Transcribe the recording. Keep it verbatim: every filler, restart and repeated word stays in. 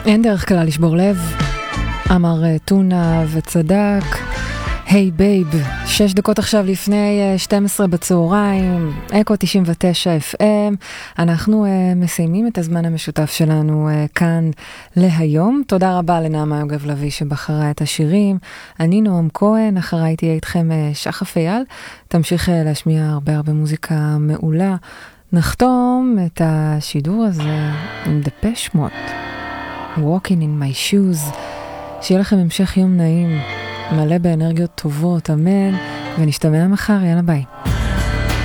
אין דרך כלל לשבור לב, אמר טונה וצדק. היי בייב, שש דקות עכשיו לפני שתים עשרה בצהריים, אקו תשעים ותשע אף אם. אנחנו uh, מסיימים את הזמן המשותף שלנו uh, כאן להיום. תודה רבה לנעמה יוגב לוי שבחרה את השירים. אני נועם כהן, אחריי תהיה איתכם uh, שחף אייל. תמשיך uh, להשמיע הרבה הרבה מוזיקה מעולה. נחתום את השידור הזה עם דפש מוד, Walking in my shoes. שיהיה לכם המשך יום נעים, מלא באנרגיות טובות, אמן, ונשתמע מחר, יאללה ביי.